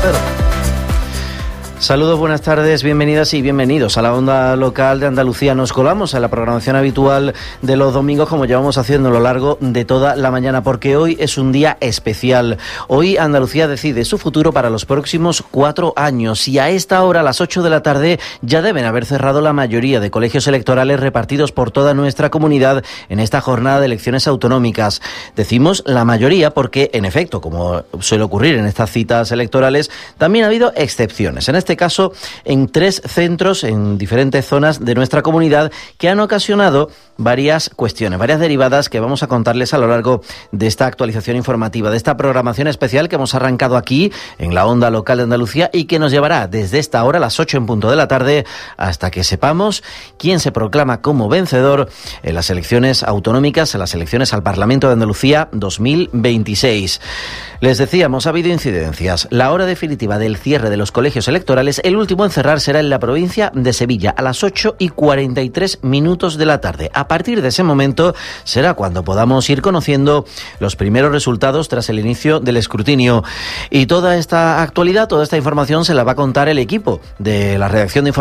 Pedro. Saludos, buenas tardes, bienvenidas y bienvenidos a la onda local de Andalucía. Nos colamos en la programación habitual de los domingos, como llevamos haciendo a lo largo de toda la mañana, porque hoy es un día especial. Hoy Andalucía decide su futuro para los próximos 4 años y a esta hora, a las 8 de la tarde, ya deben haber cerrado la mayoría de colegios electorales repartidos por toda nuestra comunidad en esta jornada de elecciones autonómicas. Decimos la mayoría porque, en efecto, como suele ocurrir en estas citas electorales, también ha habido excepciones. En este caso, en 3 centros en diferentes zonas de nuestra comunidad que han ocasionado varias cuestiones, varias derivadas que vamos a contarles a lo largo de esta actualización informativa, de esta programación especial que hemos arrancado aquí en la onda local de Andalucía y que nos llevará desde esta hora, a las 8 en punto de la tarde, hasta que sepamos quién se proclama como vencedor en las elecciones autonómicas, en las elecciones al Parlamento de Andalucía 2026. Les decíamos, ha habido incidencias. La hora definitiva del cierre de los colegios electorales, el último en cerrar será en la provincia de Sevilla a las 8:43 de la tarde. A partir de ese momento será cuando podamos ir conociendo los primeros resultados tras el inicio del escrutinio. Y toda esta actualidad, toda esta información se la va a contar el equipo de la redacción de información